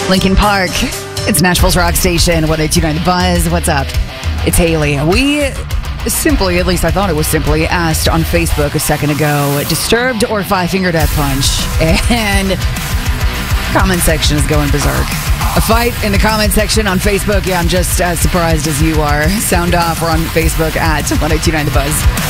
Lincoln Park. It's Nashville's rock station, 1029 The Buzz. What's up? It's Haley. We simply, at least I thought it was simply, asked on Facebook a second ago, Disturbed or Five Finger Death Punch? And comment section is going berserk. A fight in the comment section on Facebook. Yeah, I'm just as surprised as you are. Sound off. We're on Facebook at 1029 The Buzz.